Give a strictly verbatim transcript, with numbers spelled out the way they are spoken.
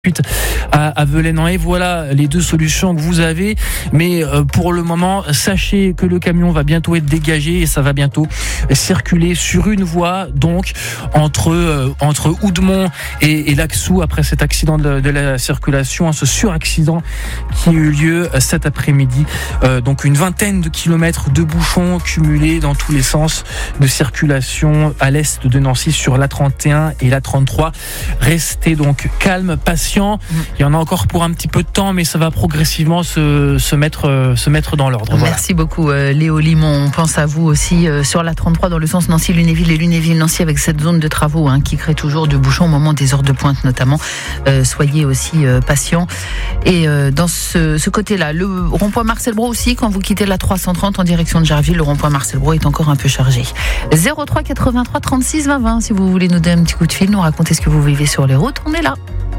à, à Velaine-en-Haye. Voilà les deux solutions que vous avez, mais euh, pour le moment, sachez que le camion va bientôt être dégagé et ça va bientôt circuler sur une voie, donc entre euh, entre Oudemont et, et Laxou, après cet accident de, de la circulation, ce suraccident qui a eu lieu cet après-midi. Euh, donc une vingtaine de kilomètres de bouchons cumulés dans tous les sens de circulation à l'est de Nancy sur l'A trente et un et l'A trente-trois. Restez donc calme, patient. Il y en a encore pour un petit peu de temps, mais ça va progressivement se, se, mettre, se mettre dans l'ordre. Voilà. Merci beaucoup euh, Léo Limon. On pense à vous aussi euh, sur la trente-trois dans le sens Nancy-Lunéville et Lunéville-Nancy avec cette zone de travaux hein, qui crée toujours de bouchons au moment des heures de pointe notamment. Euh, soyez aussi euh, patients. Et euh, dans ce, ce côté-là, le rond-point Marcel Brault aussi, quand vous quittez la trois cent trente en direction de Jarville, le rond-point Marcel Brault est encore un peu chargé. zéro trois quatre-vingt-trois trente-six vingt vingt si vous voulez nous donner un petit coup de fil, nous raconter ce que vous vivez sur les routes, on est là.